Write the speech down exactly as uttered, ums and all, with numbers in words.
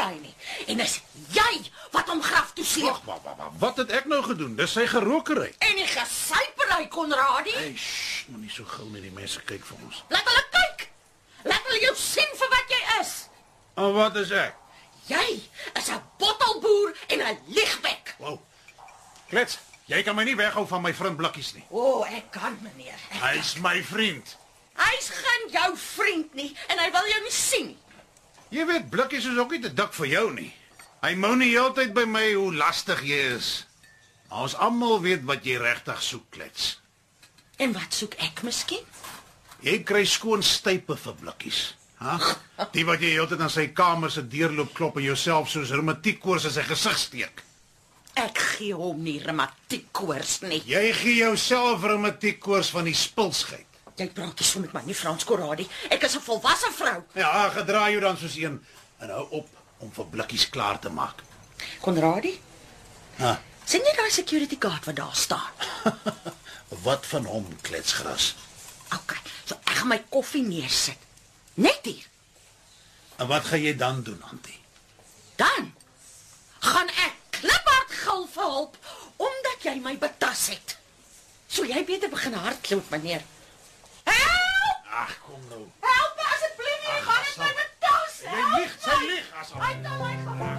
hy nie. En dis jy wat hom graf toe sleep. Wag, wag, wag, wat het ek nou gedoen? Dis sy gerokery. En die gesuipery, Konradie. Hey, shh, moenie so gou net die mense kyk vir ons. Laat hulle kyk. Laat hulle jou sien vir wat jy is. En wat is ek? Jy is 'n bottelboer en 'n liegbek. Wow. Klets, jy kan my nie weghou van my vriend Blikkies nie. O, oh, ek kan, meneer. Ek Hy's my vriend. Hy's geen jou vriend nie en hy wil jou nie sien nie. Jy weet, Blikkies is ook nie te dik vir jou nie. Hy mou nie heeltyd by my hoe lastig jy is. Maar ons almal weet wat jy regtig soek, Klets. En wat soek ek miskien? Jy kry skoon stype vir Blikkies. Ha? Die wat jy heeltyd aan sy kamer se deur loop klop en jouself soos reumatiekkoors in sy gesig steek. Ek gee hom nie reumatiekkoors nie. Jy gee jouself reumatiekkoors van die spilsheid. Jy praat nie so met my nie, Frans Konradie. Ek is 'n volwasse vrou. Ja, gedra jou dan soos een en hou op om vir Blikkies klaar te maak. Konradie, Ha. sien jy daai security guard wat daar staan? Wat van hom, kletsgras? OK, so ek gaan my koffie neersit. Net hier. En wat gaan jy dan doen, Antie? Dan gaan ek kliphard gil vir hulp omdat jy my betas het. So jy beter begin hardloop, meneer. Help! Ag, kom nou. Help my asseblief, jy gaan net my betas. Jy lieg, sy lieg, as Hy het my